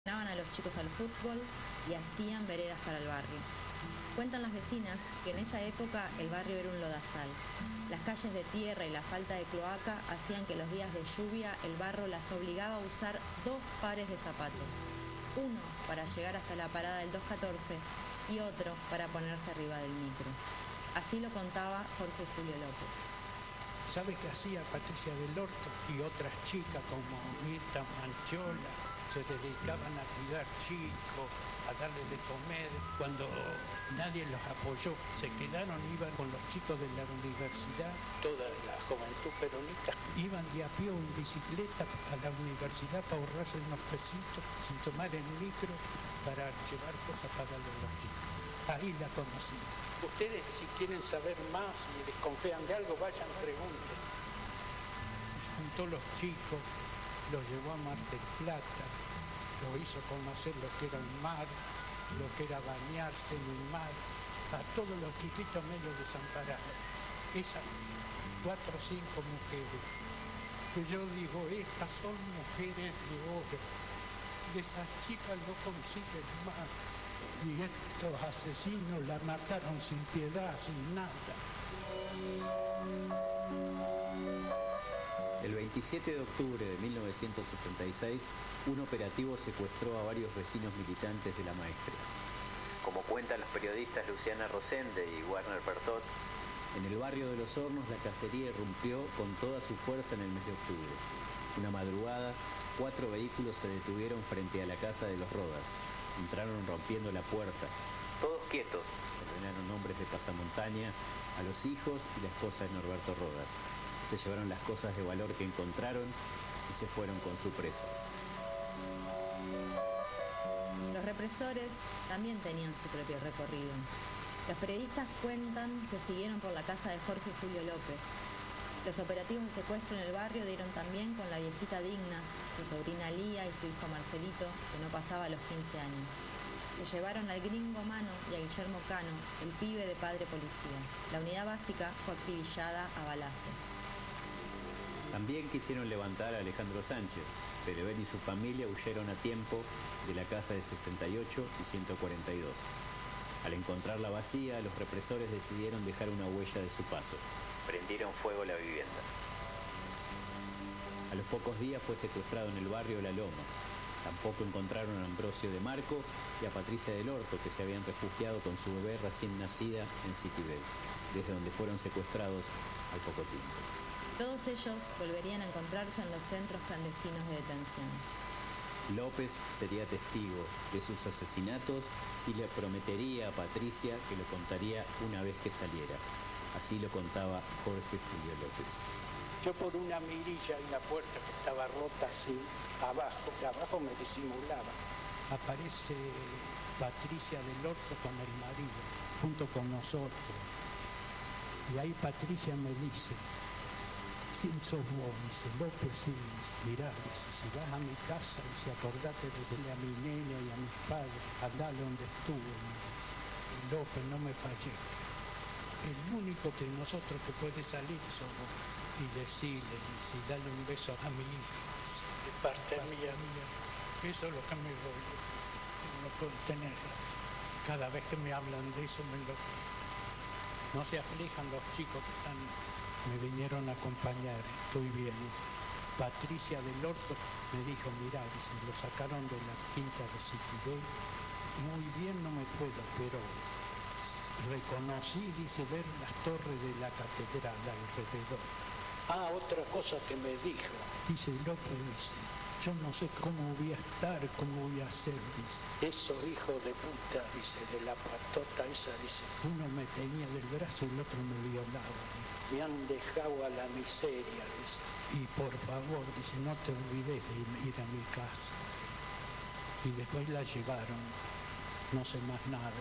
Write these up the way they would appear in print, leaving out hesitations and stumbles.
Llevaban a los chicos al fútbol y hacían veredas para el barrio. Cuentan las vecinas que en esa época el barrio era un lodazal. Las calles de tierra y la falta de cloaca hacían que los días de lluvia el barro las obligaba a usar 2 pares de zapatos. Uno para llegar hasta la parada del 214 y otro para ponerse arriba del micro. Así lo contaba Jorge Julio López. ¿Sabe qué hacía Patricia del Orto y otras chicas como Mirta Manchola? Se dedicaban a cuidar chicos, a darles de comer. Cuando nadie los apoyó, se quedaron, iban con los chicos de la universidad, toda la juventud peronista, iban de a pie o en bicicleta a la universidad para ahorrarse unos pesitos, sin tomar el micro, para llevar cosas para darle a los chicos. Ahí la conocí. Ustedes, si quieren saber más y desconfían de algo, vayan, pregunten. Juntó los chicos, los llevó a Mar del Plata, lo hizo conocer lo que era el mar, lo que era bañarse en el mar, a todos los chiquitos medio desamparados. Esas 4 o 5 mujeres, que yo digo, estas son mujeres de oro, de esas chicas no consiguen más. Y estos asesinos la mataron sin piedad, sin nada. El 27 de octubre de 1976, un operativo secuestró a varios vecinos militantes de La Maestre. Como cuentan los periodistas Luciana Rosende y Warner Bertot, en el barrio de Los Hornos la cacería irrumpió con toda su fuerza en el mes de octubre. Una madrugada, 4 vehículos se detuvieron frente a la casa de los Rodas. Entraron rompiendo la puerta. Todos quietos, ordenaron hombres de pasamontaña a los hijos y la esposa de Norberto Rodas. Se llevaron las cosas de valor que encontraron y se fueron con su presa. Los represores también tenían su propio recorrido. Los periodistas cuentan que siguieron por la casa de Jorge Julio López. Los operativos de secuestro en el barrio dieron también con la viejita Digna, su sobrina Lía y su hijo Marcelito, que no pasaba los 15 años. Se llevaron al Gringo Mano y a Guillermo Cano, el pibe de padre policía. La unidad básica fue acribillada a balazos. También quisieron levantar a Alejandro Sánchez, pero él y su familia huyeron a tiempo de la casa de 68 y 142. Al encontrarla vacía, los represores decidieron dejar una huella de su paso. Prendieron fuego a la vivienda. A los pocos días fue secuestrado en el barrio La Loma. Tampoco encontraron a Ambrosio de Marco y a Patricia del Orto, que se habían refugiado con su bebé recién nacida en Citibel, desde donde fueron secuestrados al poco tiempo. Todos ellos volverían a encontrarse en los centros clandestinos de detención. López sería testigo de sus asesinatos y le prometería a Patricia que lo contaría una vez que saliera. Así lo contaba Jorge Julio López. Yo por una mirilla en la puerta que estaba rota así, abajo me disimulaba. Aparece Patricia del Orto con el marido, junto con nosotros. Y ahí Patricia me dice, ¿quién sos vos? Dice, López, sí. Mirá, dice, si vas a mi casa y si acordate de decirle a mi nena y a mis padres, andale donde estuve. Y López, no me fallé. El único de nosotros que puede salir somos. Y decirle, y darle un beso a mi hija, de parte mía. Eso es lo que me doy, no puedo tenerlo. Cada vez que me hablan de eso me lo... No se aflijan los chicos que están, me vinieron a acompañar, estoy bien. Patricia del Orto me dijo, mirá, dice, lo sacaron de la quinta de Citibel, muy bien no me puedo, pero reconocí, dice, ver las torres de la catedral alrededor. Ah, otra cosa que me dijo. Dice, López, dice, yo no sé cómo voy a estar, cómo voy a hacer, dice. Eso, hijo de puta, dice, de la patota esa, dice. Uno me tenía del brazo y el otro me violaba, dice. Me han dejado a la miseria, dice. Y por favor, dice, no te olvides de ir a mi casa. Y después la llevaron, no sé más nada.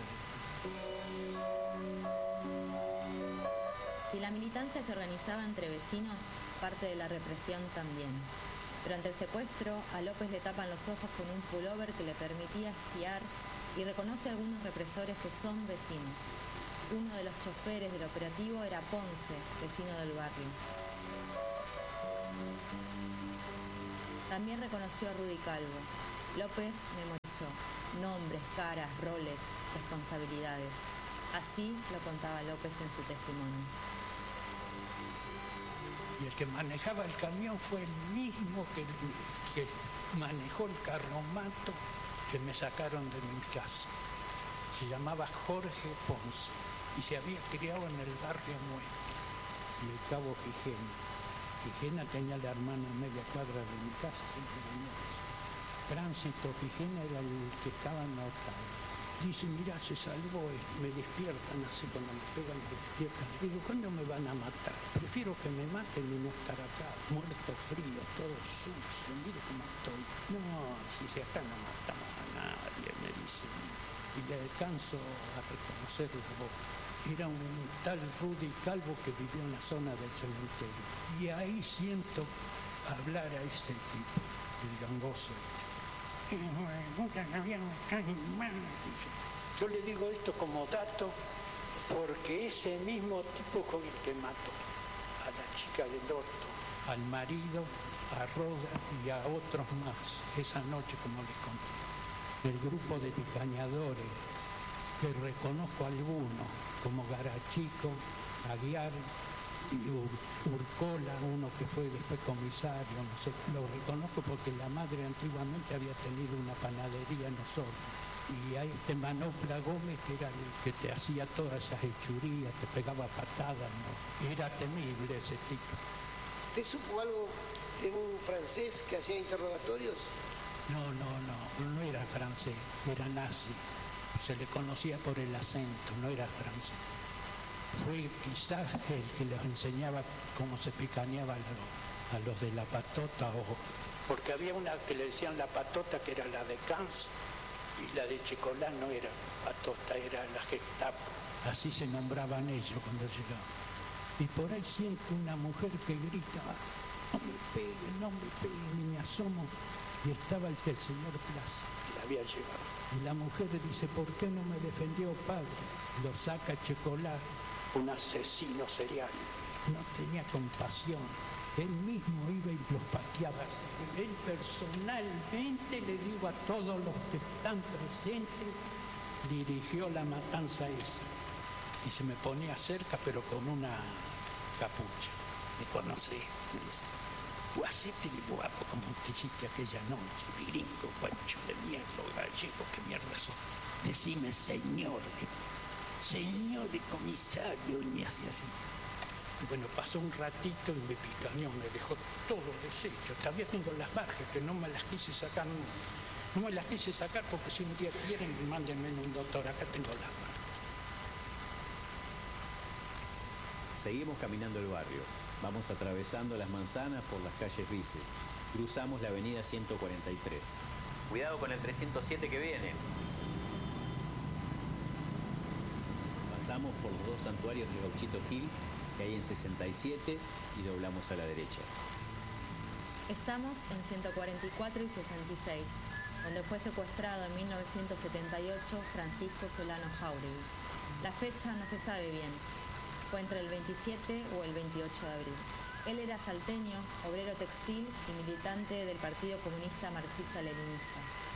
Si la militancia se organizaba entre vecinos, parte de la represión también. Durante el secuestro, a López le tapan los ojos con un pullover que le permitía espiar y reconoce a algunos represores que son vecinos. Uno de los choferes del operativo era Ponce, vecino del barrio. También reconoció a Rudy Calvo. López memorizó nombres, caras, roles, responsabilidades. Así lo contaba López en su testimonio. Y el que manejaba el camión fue el mismo que manejó el carromato que me sacaron de mi casa. Se llamaba Jorge Ponce y se había criado en el barrio Nuevo, en el Cabo Gijena. Gijena tenía la hermana a media cuadra de mi casa, siempre venía. Tránsito Gijena era el que estaba en la octava. Dice, mira, se salvó, me despiertan así cuando me pegan, me despiertan. Digo, ¿cuándo me van a matar? Prefiero que me maten y no estar acá, muerto frío, todo sucio, mire cómo estoy. No, si acá no matamos a nadie, me dice. Y le alcanzo a reconocer la voz. Era un tal Rudy Calvo que vivió en la zona del cementerio. Y ahí siento hablar a ese tipo, el gangoso. Yo le digo esto como dato porque ese mismo tipo con el que mató a la chica del orto, al marido, a Roda y a otros más, esa noche como les conté, el grupo de picañadores, que reconozco algunos, como Garachico, Aguiar y Urcola, uno que fue después comisario, no sé, lo reconozco porque la madre antiguamente había tenido una panadería en Osorno. Y a este Manopla Gómez, que era el que te hacía todas esas hechurías, te pegaba patadas, ¿no? Era temible ese tipo. ¿Te supo algo de un francés que hacía interrogatorios? No era francés, era nazi. Se le conocía por el acento, no era francés. Fue quizás el que les enseñaba cómo se picaneaba a los de la patota, porque había una que le decían la patota, que era la de Cans, y la de Checolán no era patota, era la Gestapo. Así se nombraban ellos cuando llegaban. Y por ahí siento una mujer que grita, no me peguen, y me asomo, y estaba el señor Plaza, que la había llevado. Y la mujer dice, ¿por qué no me defendió padre? Lo saca Checolán, un asesino serial. No tenía compasión. Él mismo iba y los pateaba. Él personalmente, le digo a todos los que están presentes, dirigió la matanza esa. Y se me ponía cerca, pero con una capucha. Me conocí, me dice, hacete el guapo como te hiciste aquella noche, gringo, guacho de mierda, gallego, qué mierda sos. Decime, señor de comisario, y me hacía así. Bueno, pasó un ratito y me picaneó, me dejó todo deshecho. Todavía tengo las marcas que no me las quise sacar nunca. No me las quise sacar porque si un día quieren, mándenme un doctor, acá tengo las marcas. Seguimos caminando el barrio. Vamos atravesando las manzanas por las calles Vices. Cruzamos la avenida 143. Cuidado con el 307 que viene. Pasamos por los dos santuarios del Gauchito Gil, que hay en 67, y doblamos a la derecha. Estamos en 144 y 66, donde fue secuestrado en 1978 Francisco Solano Jáuregui. La fecha no se sabe bien, fue entre el 27 o el 28 de abril. Él era salteño, obrero textil y militante del Partido Comunista Marxista-Leninista.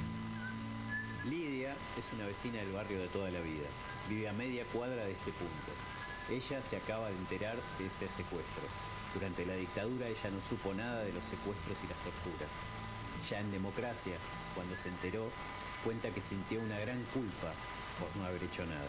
Lidia es una vecina del barrio de toda la vida. Vive a media cuadra de este punto. Ella se acaba de enterar de ese secuestro. Durante la dictadura ella no supo nada de los secuestros y las torturas. Ya en Democracia, cuando se enteró, cuenta que sintió una gran culpa por no haber hecho nada.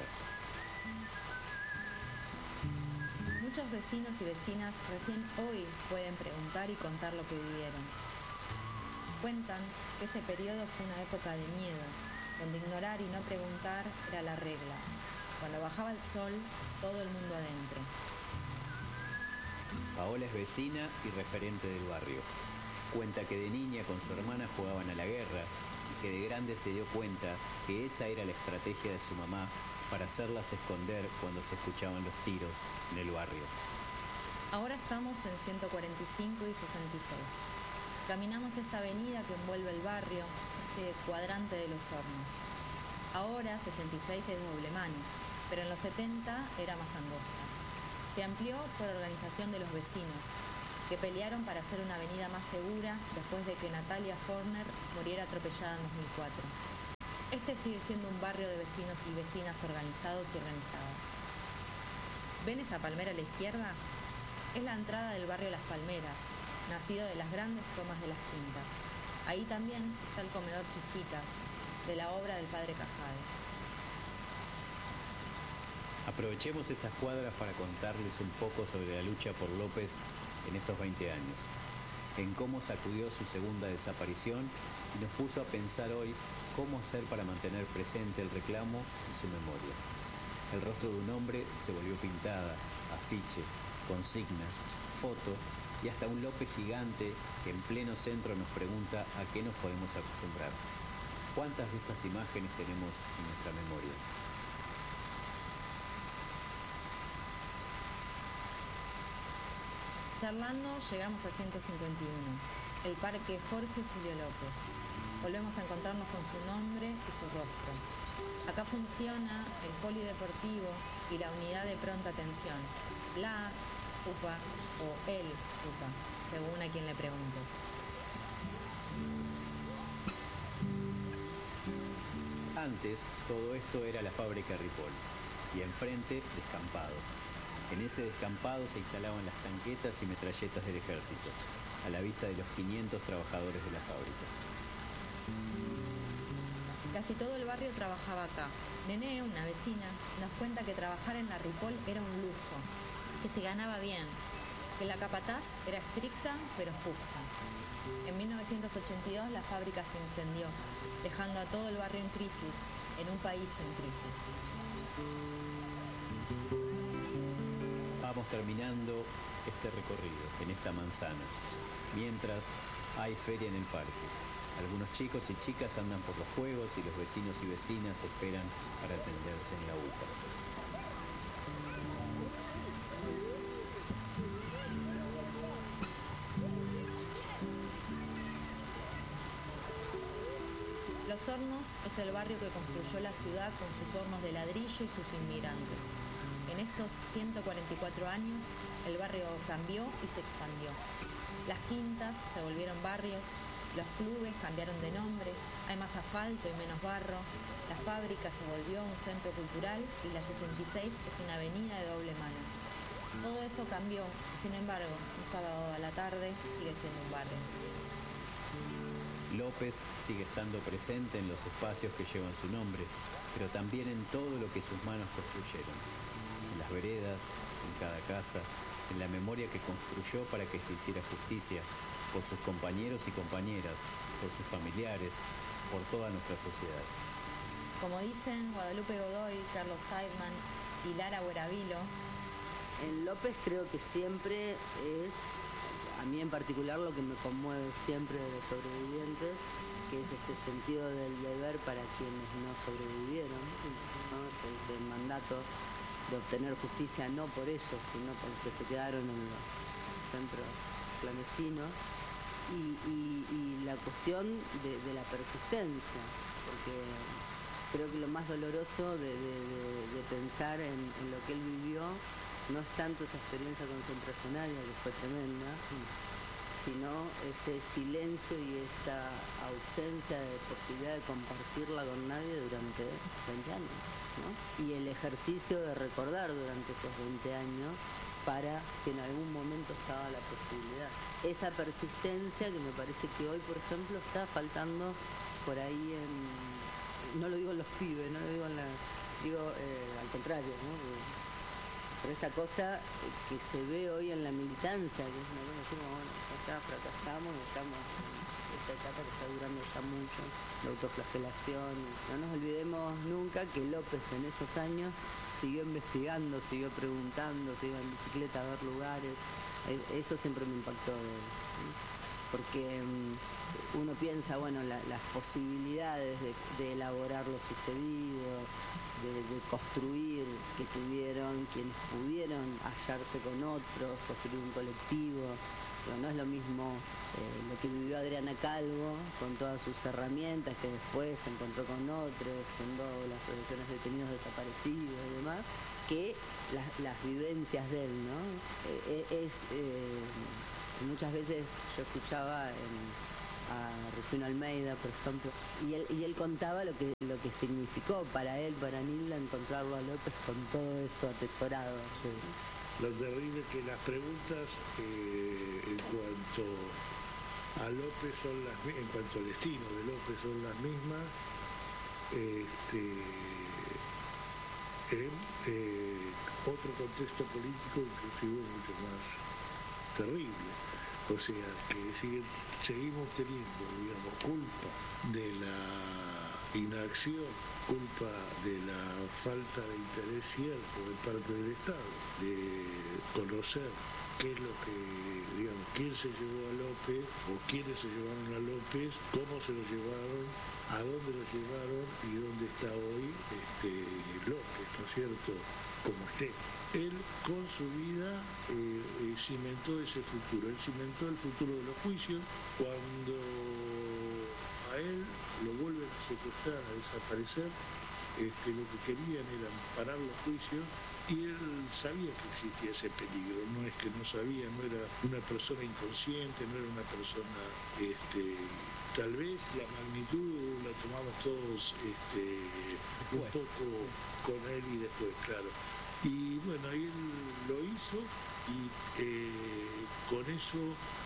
Muchos vecinos y vecinas recién hoy pueden preguntar y contar lo que vivieron. Cuentan que ese periodo fue una época de miedo, donde ignorar y no preguntar era la regla. Cuando bajaba el sol, todo el mundo adentro. Paola es vecina y referente del barrio. Cuenta que de niña con su hermana jugaban a la guerra y que de grande se dio cuenta que esa era la estrategia de su mamá para hacerlas esconder cuando se escuchaban los tiros en el barrio. Ahora estamos en 145 y 66. Caminamos esta avenida que envuelve el barrio, este cuadrante de los hornos. Ahora 66 es doble mano, pero en los 70 era más angosta. Se amplió por organización de los vecinos. que pelearon para hacer una avenida más segura después de que Natalia Forner muriera atropellada en 2004. Este sigue siendo un barrio de vecinos y vecinas organizados y organizadas. ¿Ven esa palmera a la izquierda? Es la entrada del barrio Las Palmeras, nacido de las grandes tomas de las quintas. Ahí también está el comedor Chispitas, de la obra del padre Cajal. Aprovechemos estas cuadras para contarles un poco sobre la lucha por López en estos 20 años, en cómo sacudió su segunda desaparición y nos puso a pensar hoy cómo hacer para mantener presente el reclamo y su memoria. El rostro de un hombre se volvió pintada, afiche, consigna, foto y hasta un López gigante que en pleno centro nos pregunta a qué nos podemos acostumbrar. ¿Cuántas de estas imágenes tenemos en nuestra memoria? Charlando llegamos a 151, el Parque Jorge Julio López. Volvemos a encontrarnos con su nombre y su rostro. Acá funciona el polideportivo y la unidad de pronta atención, la UPA o el UPA, según a quien le preguntes. Antes, todo esto era la fábrica Ripoll y enfrente, descampado. En ese descampado se instalaban las tanquetas y metralletas del ejército, a la vista de los 500 trabajadores de la fábrica. Casi todo el barrio trabajaba acá. Nené, una vecina, nos cuenta que trabajar en la Ripoll era un lujo, que se ganaba bien, que la capataz era estricta pero justa. En 1982 la fábrica se incendió, dejando a todo el barrio en crisis, en un país en crisis. Vamos terminando este recorrido en esta manzana, mientras hay feria en el parque. Algunos chicos y chicas andan por los juegos y los vecinos y vecinas esperan para atenderse en la UPA. Los Hornos es el barrio que construyó la ciudad con sus hornos de ladrillo y sus inmigrantes. En estos 144 años, el barrio cambió y se expandió. Las quintas se volvieron barrios, los clubes cambiaron de nombre, hay más asfalto y menos barro, la fábrica se volvió un centro cultural y la 66 es una avenida de doble mano. Todo eso cambió, sin embargo, un sábado a la tarde sigue siendo un barrio. López sigue estando presente en los espacios que llevan su nombre, pero también en todo lo que sus manos construyeron. En las veredas, en cada casa, en la memoria que construyó para que se hiciera justicia, por sus compañeros y compañeras, por sus familiares, por toda nuestra sociedad. Como dicen Guadalupe Godoy, Carlos Seidman y Lara Bueravilo, en López creo que siempre es, a mí en particular, lo que me conmueve siempre de los sobrevivientes, que es este sentido del deber para quienes no sobrevivieron, ¿no? El mandato de obtener justicia no por ellos, sino por los que se quedaron en los centros clandestinos, y la cuestión de la persistencia, porque creo que lo más doloroso de pensar en lo que él vivió no es tanto esa experiencia concentracionaria, que fue tremenda, sino ese silencio y esa ausencia de posibilidad de compartirla con nadie durante 20 años, ¿no? Y el ejercicio de recordar durante esos 20 años para si en algún momento estaba la posibilidad. Esa persistencia que me parece que hoy, por ejemplo, está faltando por ahí no lo digo en los pibes, no lo digo en al contrario, ¿no? Pero esa cosa que se ve hoy en la militancia, que es una cosa así como, bueno, acá fracasamos, estamos en esta etapa que está durando ya mucho, la autoflagelación. No nos olvidemos nunca que López en esos años siguió investigando, siguió preguntando, se iba en bicicleta a ver lugares. Eso siempre me impactó de él, ¿sí? Porque uno piensa, bueno, las posibilidades de elaborar lo sucedido, de construir, que tuvieron quienes pudieron hallarse con otros, construir un colectivo. Pero no es lo mismo lo que vivió Adriana Calvo con todas sus herramientas, que después se encontró con otros, fundó las asociaciones de detenidos desaparecidos y demás, que las vivencias de él, ¿no? Muchas veces yo escuchaba a Rufino Almeida, por ejemplo, y él contaba lo que significó para él, para Nilda, encontrarlo a López con todo eso atesorado. Sí. Lo terrible es que las preguntas en cuanto a López son las mismas, en cuanto al destino de López son las mismas, en otro contexto político inclusive mucho más terrible. O sea, que seguimos teniendo, digamos, culpa de la inacción, culpa de la falta de interés cierto de parte del Estado, de conocer qué es lo que, digamos, quién se llevó a López o quiénes se llevaron a López, cómo se lo llevaron, a dónde lo llevaron y dónde está hoy López, ¿no es cierto?, como esté. Él con su vida cimentó ese futuro, él cimentó el futuro de los juicios. Cuando a él lo vuelven a secuestrar, a desaparecer, lo que querían era parar los juicios y él sabía que existía ese peligro, no es que no sabía, no era una persona inconsciente, no era una persona, tal vez la magnitud la tomamos todos un poco con él y después, claro. Y bueno, él lo hizo y con eso,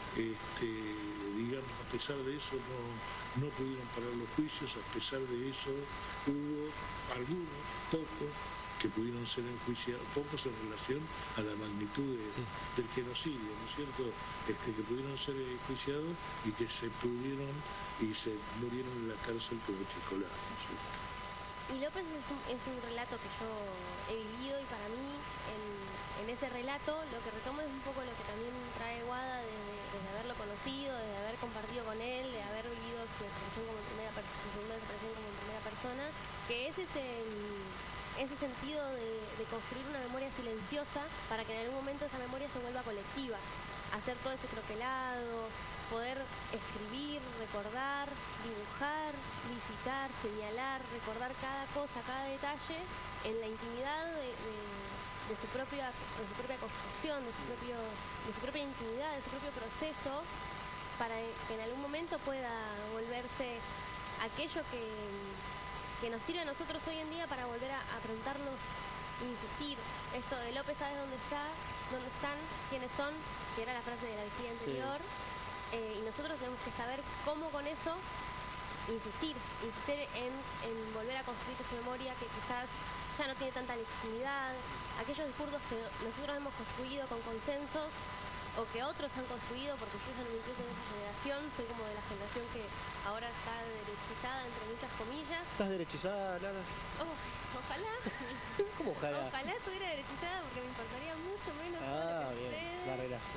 digamos, a pesar de eso no pudieron parar los juicios, a pesar de eso hubo algunos, pocos, que pudieron ser enjuiciados, pocos en relación a la magnitud del genocidio, ¿no es cierto?, que pudieron ser enjuiciados y que se pudieron y se murieron en la cárcel como Chicolás, ¿no es cierto? Y López es un relato que yo he vivido y para mí en ese relato lo que retomo es un poco lo que también trae Guada desde haberlo conocido, desde haber compartido con él, de haber vivido su desaparición como en primera persona, que es ese sentido de construir una memoria silenciosa para que en algún momento esa memoria se vuelva colectiva, hacer todo ese troquelado, poder escribir, recordar, dibujar, visitar, señalar, recordar cada cosa, cada detalle en la intimidad de su propia construcción, de su propia intimidad, de su propio proceso, para que en algún momento pueda volverse aquello que nos sirve a nosotros hoy en día para volver a preguntarnos, insistir, esto de López, ¿sabes dónde está? ¿Dónde están? ¿Quiénes son? Que era la frase de la vigilia anterior. Y nosotros tenemos que saber cómo con eso insistir en volver a construir esa memoria que quizás ya no tiene tanta legitimidad, aquellos discursos que nosotros hemos construido con consensos o que otros han construido, porque yo ya no me incluyo en esa generación, soy como de la generación que ahora está derechizada entre muchas comillas. ¿Estás derechizada, Lara? Ojalá. ¿Cómo ojalá? Ojalá estuviera derechizada porque me importaría mucho menos Ah, que bien, ustedes. la arreglaste.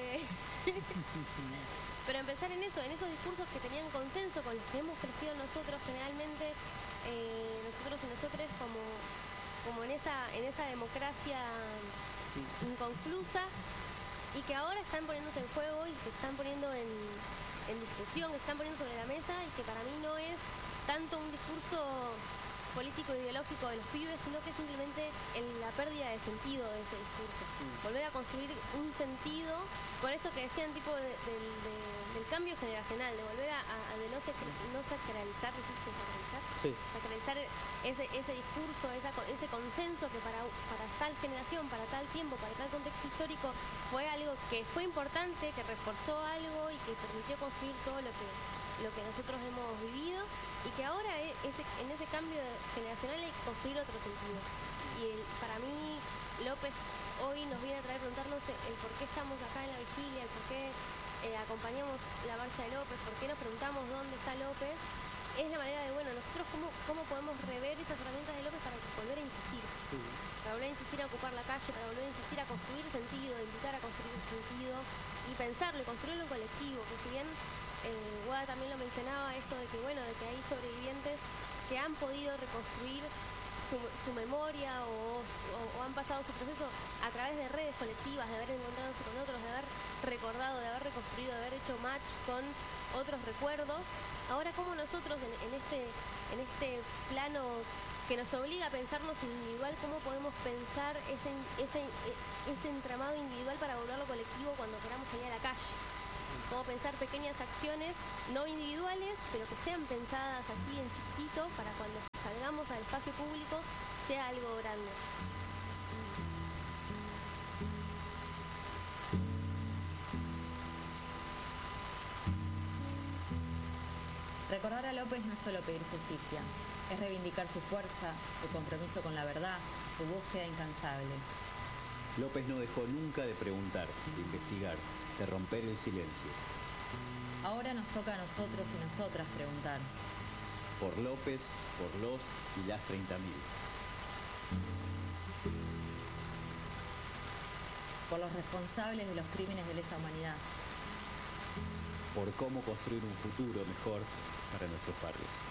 Pero empezar en esos discursos que tenían consenso, con los que hemos crecido nosotros generalmente, nosotros y nosotros como en esa democracia inconclusa, y que ahora están poniéndose en juego y que están poniendo en discusión, que están poniendo sobre la mesa, y que para mí no es tanto un discurso político ideológico de los pibes, sino que es simplemente la pérdida de sentido de ese discurso. Volver a construir un sentido con esto que decían tipo del cambio generacional, de volver a no sacralizar, sacralizar ese discurso, ese consenso que para tal generación, para tal tiempo, para tal contexto histórico fue algo que fue importante, que reforzó algo y que permitió construir todo lo que nosotros hemos vivido, y que ahora en ese cambio generacional hay que construir otro sentido. Y para mí López hoy nos viene a traer preguntarnos el por qué estamos acá en la vigilia, el por qué acompañamos la marcha de López, por qué nos preguntamos dónde está López. Es la manera de, nosotros cómo podemos rever esas herramientas de López para volver a insistir, para volver a insistir a ocupar la calle, para volver a insistir a construir sentido, a invitar a construir sentido y pensarlo y construirlo en colectivo, que si bien Guada también lo mencionaba, esto de que hay sobrevivientes que han podido reconstruir su memoria o han pasado su proceso a través de redes colectivas, de haber encontrado con otros, de haber recordado, de haber reconstruido, de haber hecho match con otros recuerdos. Ahora, como nosotros en este plano que nos obliga a pensarnos individual, cómo podemos pensar ese entramado individual para volverlo colectivo cuando queramos salir a la calle. Cómo pensar pequeñas acciones no individuales, pero que sean pensadas así en chiquitito para cuando salgamos al espacio público sea algo grande. Recordar a López no es solo pedir justicia, es reivindicar su fuerza, su compromiso con la verdad, su búsqueda incansable. López no dejó nunca de preguntar, de investigar, de romper el silencio. Ahora nos toca a nosotros y nosotras preguntar. Por López, por los y las 30.000. Por los responsables de los crímenes de lesa humanidad. Por cómo construir un futuro mejor para nuestros barrios.